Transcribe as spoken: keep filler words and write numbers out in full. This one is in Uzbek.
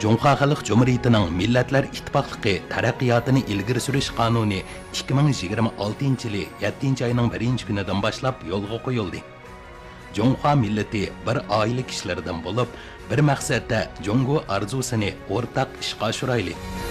Жоңқа Халық Cumhuriyetining Millatlar İttifaqlığı taraqqiyotini ilgari surish qonuni ikki ming yigirma oltinchi yili yettinchi oyning birinchi kunidan boshlab yo'lga qo'yildi. Жоңқа millati bir oila kishilaridan bo'lib, bir maqsadda Jongo arzusini o'rtaq ishga oshirayli.